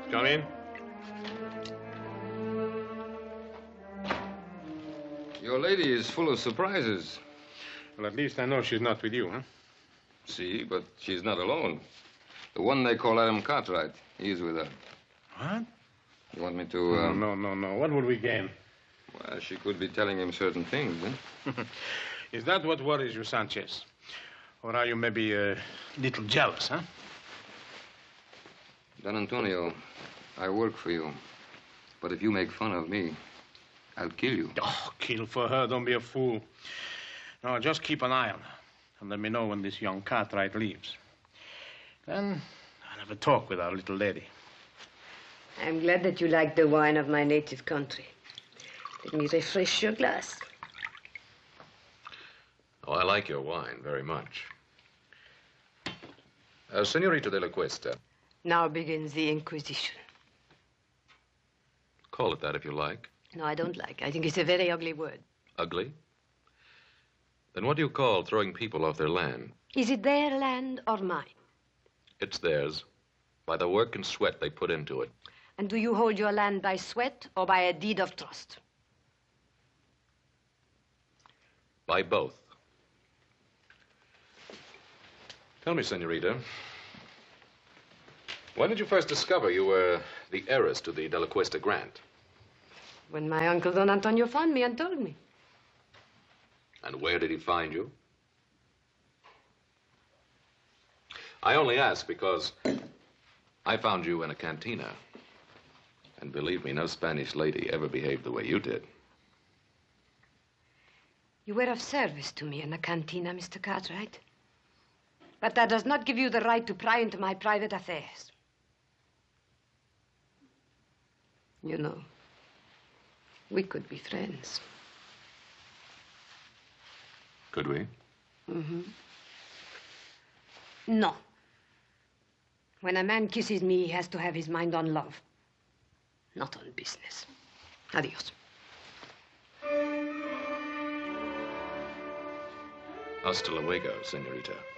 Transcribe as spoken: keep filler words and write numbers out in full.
Come in. Your lady is full of surprises. Well, at least I know she's not with you, huh? See, but she's not alone. The one they call Adam Cartwright, he's with her. What? You want me to... No, Um... no, no, no. What would we gain? Well, she could be telling him certain things, huh? Is that what worries you, Sanchez? Or are you maybe a little jealous, huh? Don Antonio, I work for you. But if you make fun of me, I'll kill you. Oh, kill for her. Don't be a fool. No, just keep an eye on her. And let me know when this young Cartwright leaves. Then I'll have a talk with our little lady. I'm glad that you like the wine of my native country. Let me refresh your glass. Oh, I like your wine very much. Uh, Senorita de la Cuesta. Now begins the Inquisition. Call it that if you like. No, I don't like. I think it's a very ugly word. Ugly? Then what do you call throwing people off their land? Is it their land or mine? It's theirs, by the work and sweat they put into it. And do you hold your land by sweat or by a deed of trust? By both. Tell me, Senorita, when did you first discover you were the heiress to the De La Cuesta grant? When my uncle Don Antonio found me and told me. And where did he find you? I only ask because I found you in a cantina. And believe me, no Spanish lady ever behaved the way you did. You were of service to me in the cantina, Mister Cartwright. But that does not give you the right to pry into my private affairs. You know, we could be friends. Could we? Mm-hmm. No. When a man kisses me, he has to have his mind on love, not on business. Adios. Hasta luego, senorita.